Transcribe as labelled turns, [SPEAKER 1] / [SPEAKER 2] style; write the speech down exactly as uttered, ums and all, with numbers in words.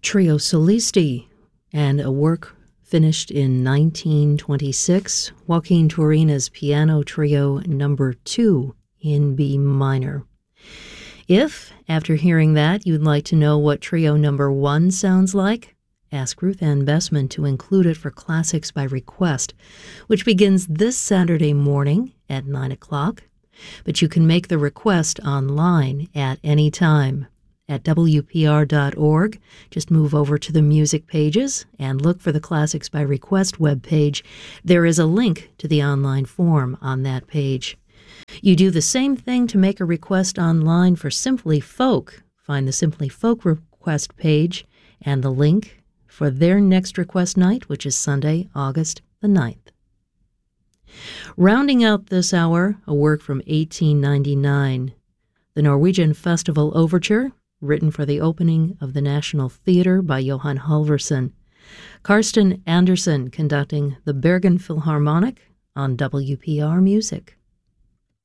[SPEAKER 1] Trio Solisti, and a work finished in nineteen twenty-six, Joaquin Turina's Piano Trio Number two in B minor. If, after hearing that, you'd like to know what Trio Number one sounds like, ask Ruth Ann Bessman to include it for Classics by Request, which begins this Saturday morning at nine o'clock. But you can make the request online at any time. At W P R dot org, just move over to the music pages and look for the Classics by Request webpage. There is a link to the online form on that page. You do the same thing to make a request online for Simply Folk. Find the Simply Folk request page and the link for their next request night, which is Sunday, August the ninth. Rounding out this hour, a work from eighteen ninety-nine, the Norwegian Festival Overture, written for the opening of the National Theatre by Johan Halvorsen. Karsten Andersen conducting the Bergen Philharmonic on W P R Music.